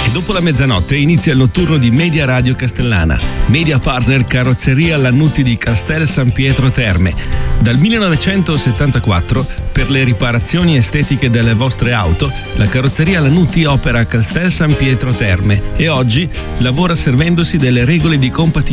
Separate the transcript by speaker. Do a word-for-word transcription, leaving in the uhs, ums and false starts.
Speaker 1: Dopo la mezzanotte inizia il notturno di Media Radio Castellana. Media partner Carrozzeria Lannutti di Castel San Pietro Terme. Dal millenovecentosettantaquattro, per le riparazioni estetiche delle vostre auto, la Carrozzeria Lannutti opera a Castel San Pietro Terme e oggi lavora servendosi delle regole di compatibilità